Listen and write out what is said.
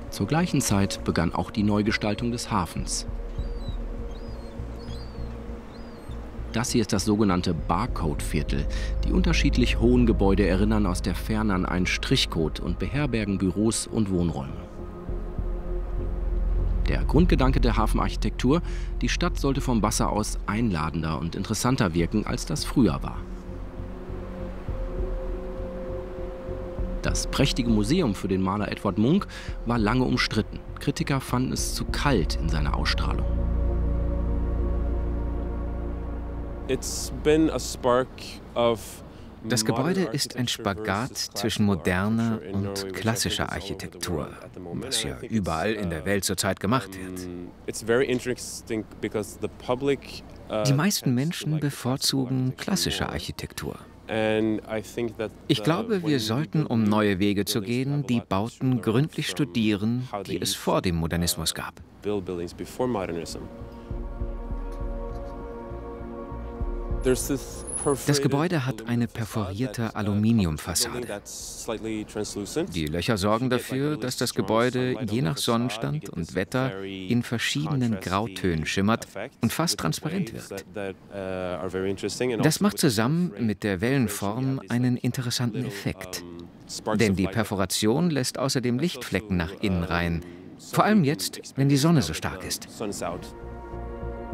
Zur gleichen Zeit begann auch die Neugestaltung des Hafens. Das hier ist das sogenannte Barcode-Viertel. Die unterschiedlich hohen Gebäude erinnern aus der Ferne an einen Strichcode und beherbergen Büros und Wohnräume. Der Grundgedanke der Hafenarchitektur: die Stadt sollte vom Wasser aus einladender und interessanter wirken, als das früher war. Das prächtige Museum für den Maler Edvard Munch war lange umstritten. Kritiker fanden es zu kalt in seiner Ausstrahlung. Das Gebäude ist ein Spagat zwischen moderner und klassischer Architektur, was ja überall in der Welt zurzeit gemacht wird. Die meisten Menschen bevorzugen klassische Architektur. Ich glaube, wir sollten, um neue Wege zu gehen, die Bauten gründlich studieren, die es vor dem Modernismus gab. Das Gebäude hat eine perforierte Aluminiumfassade. Die Löcher sorgen dafür, dass das Gebäude je nach Sonnenstand und Wetter in verschiedenen Grautönen schimmert und fast transparent wirkt. Das macht zusammen mit der Wellenform einen interessanten Effekt. Denn die Perforation lässt außerdem Lichtflecken nach innen rein, vor allem jetzt, wenn die Sonne so stark ist.